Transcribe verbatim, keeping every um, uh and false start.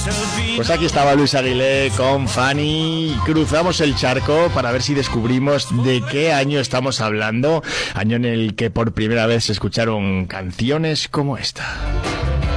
Pues aquí estaba Luis Aguilé con Fanny. Cruzamos el charco para ver si descubrimos de qué año estamos hablando. Año en el que por primera vez se escucharon canciones como esta.